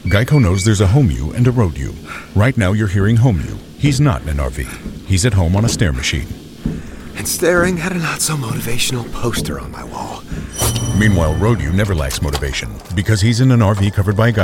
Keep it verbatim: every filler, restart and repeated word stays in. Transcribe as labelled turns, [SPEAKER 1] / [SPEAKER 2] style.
[SPEAKER 1] Geico knows there's a home you and a road you. Right now you're hearing home you. He's not in an R V. He's at home on a stair machine.
[SPEAKER 2] And staring at a not-so-motivational poster on my wall.
[SPEAKER 1] Meanwhile, road you never lacks motivation because he's in an R V covered by Geico.